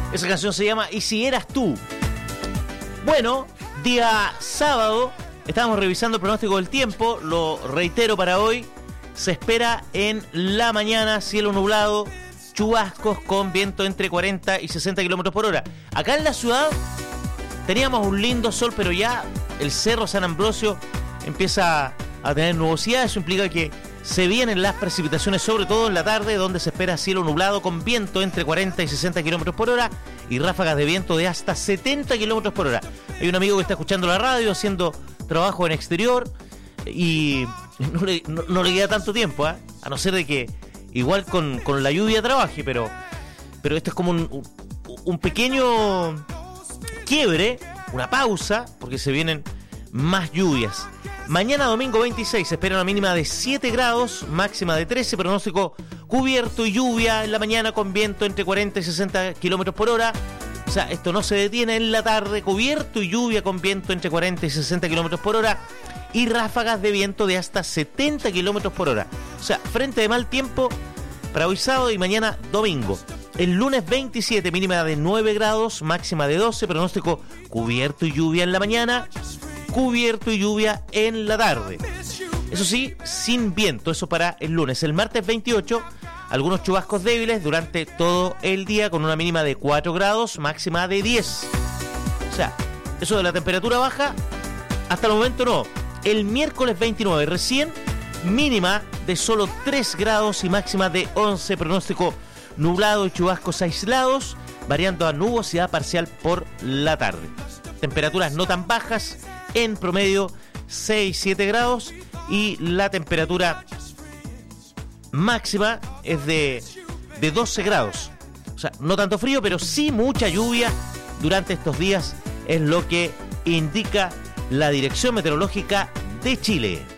Esa canción se llama Y si eras tú. Bueno, día sábado, estábamos revisando el pronóstico del tiempo, lo reitero para hoy, se espera en la mañana cielo nublado, chubascos con viento entre 40 y 60 kilómetros por hora. Acá en la ciudad teníamos un lindo sol, pero ya el Cerro San Ambrosio empieza a tener nubosidad. Eso implica que se vienen las precipitaciones, sobre todo en la tarde, donde se espera cielo nublado con viento entre 40 y 60 kilómetros por hora y ráfagas de viento de hasta 70 kilómetros por hora. Hay un amigo que está escuchando la radio haciendo trabajo en exterior y no le queda tanto tiempo, a no ser de que igual con la lluvia trabaje, pero esto es como un pequeño quiebre, una pausa, porque se vienen más lluvias. Mañana domingo 26 se espera una mínima de 7 grados, máxima de 13, pronóstico cubierto y lluvia en la mañana con viento entre 40 y 60 kilómetros por hora. O sea, esto no se detiene en la tarde, cubierto y lluvia con viento entre 40 y 60 kilómetros por hora y ráfagas de viento de hasta 70 kilómetros por hora. O sea, frente de mal tiempo para hoy sábado y mañana domingo. El lunes 27, mínima de 9 grados, máxima de 12, pronóstico cubierto y lluvia en la mañana, cubierto y lluvia en la tarde. Eso sí, sin viento, eso para el lunes. El martes 28, algunos chubascos débiles durante todo el día con una mínima de 4 grados, máxima de 10. O sea, eso de la temperatura baja, hasta el momento no. El miércoles 29, recién, mínima de solo 3 grados y máxima de 11, pronóstico nublado y chubascos aislados, variando a nubosidad parcial por la tarde. Temperaturas no tan bajas, en promedio 6-7 grados y la temperatura máxima es de 12 grados. O sea, no tanto frío, pero sí mucha lluvia durante estos días, es lo que indica la Dirección Meteorológica de Chile.